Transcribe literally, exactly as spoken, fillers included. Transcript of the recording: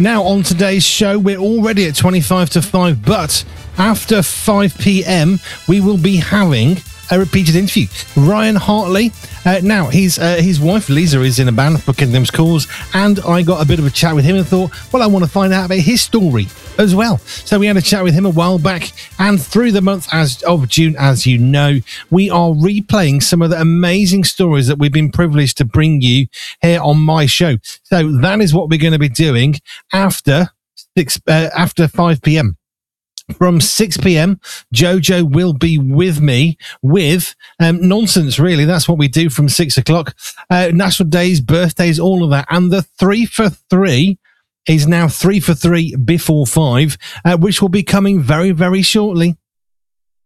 Now, on today's show, we're already at twenty-five to five, but after five p.m, we will be having a repeated interview. Ryan Hartley. Uh, now, his uh, his wife Lisa is in a band for Kingdom's Cause, and I got a bit of a chat with him and thought, well, I want to find out about his story as well. So we had a chat with him a while back, and through the month as of June, as you know, we are replaying some of the amazing stories that we've been privileged to bring you here on my show. So that is what we're going to be doing after six uh, after five p.m. From six p.m, Jojo will be with me with um, nonsense, really. That's what we do from six o'clock. Uh, national days, birthdays, all of that. And the three for three is now three for three before five, uh, which will be coming very, very shortly.